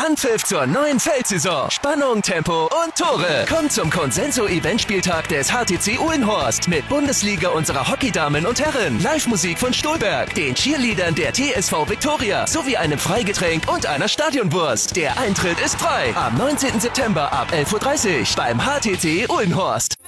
Anpfiff zur neuen Feldsaison. Spannung, Tempo und Tore. Kommt zum Consenso-Eventspieltag des HTC Uhlenhorst mit Bundesliga unserer Hockeydamen und Herren, Live-Musik von Stolberg, den Cheerleadern der TSV Viktoria sowie einem Freigetränk und einer Stadionwurst. Der Eintritt ist frei. Am 19. September ab 11:30 Uhr beim HTC Uhlenhorst.